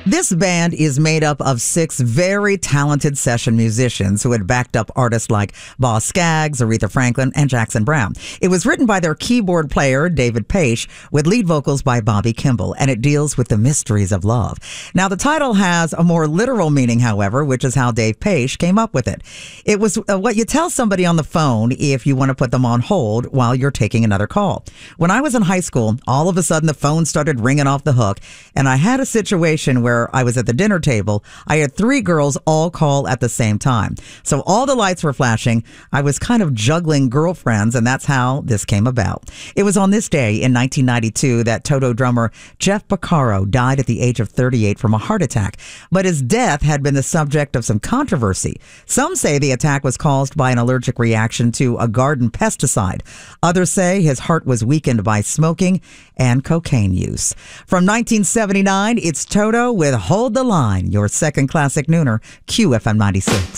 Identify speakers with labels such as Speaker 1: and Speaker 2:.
Speaker 1: This band is made up of 6 very talented session musicians who had backed up artists like Boz Scaggs, Aretha Franklin, and Jackson Browne. It was written by their keyboard player, David Paich, with lead vocals by Bobby Kimball, and it deals with the mysteries of love. Now, the title has a more literal meaning, however, which is how Dave Paich came up with it. It was what you tell somebody on the phone if you want to put them on hold while you're taking another call. When I was in high school, all of a sudden the phone started ringing off the hook, and I had a situation where I was at the dinner table. I had 3 girls all call at the same time. So all the lights were flashing. I was kind of juggling girlfriends, and that's how this came about. It was on this day in 1992 that Toto drummer Jeff Porcaro died at the age of 38 from a heart attack. But his death had been the subject of some controversy. Some say the attack was caused by an allergic reaction to a garden pesticide. Others say his heart was weakened by smoking and cocaine use. From 1979, it's Toto with Hold the Line, your second classic nooner, QFM 96.